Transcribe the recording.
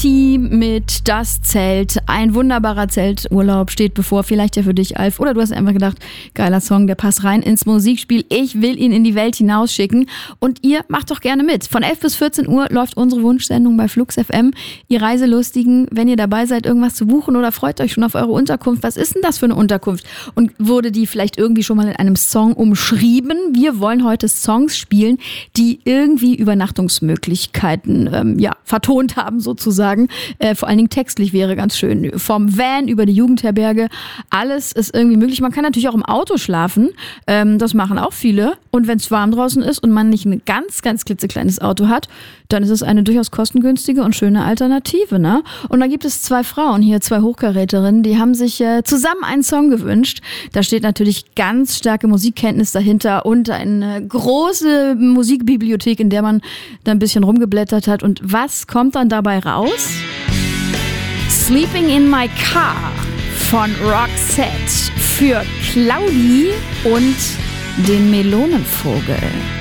Team mit Das Zelt. Ein wunderbarer Zelturlaub steht bevor. Vielleicht ja für dich, Alf. Oder du hast einfach gedacht, geiler Song, der passt rein ins Musikspiel. Ich will ihn in die Welt hinausschicken. Und ihr macht doch gerne mit. Von 11 bis 14 Uhr läuft unsere Wunschsendung bei Flux FM. Ihr Reiselustigen, wenn ihr dabei seid, irgendwas zu buchen oder freut euch schon auf eure Unterkunft. Was ist denn das für eine Unterkunft? Und wurde die vielleicht irgendwie schon mal in einem Song umschrieben? Wir wollen heute Songs spielen, die irgendwie Übernachtungsmöglichkeiten vertont haben sozusagen. Vor allen Dingen textlich wäre ganz schön. Vom Van über die Jugendherberge, alles ist irgendwie möglich. Man kann natürlich auch im Auto schlafen. Das machen auch viele. Und wenn es warm draußen ist und man nicht ein ganz, ganz klitzekleines Auto hat, dann ist es eine durchaus kostengünstige und schöne Alternative, ne? Und da gibt es 2 Frauen hier, 2 Hochkaräterinnen, die haben sich zusammen einen Song gewünscht. Da steht natürlich ganz starke Musikkenntnis dahinter und eine große Musikbibliothek, in der man da ein bisschen rumgeblättert hat. Und was kommt dann dabei raus? Sleeping in My Car von Roxette für Claudi und den Melonenvogel.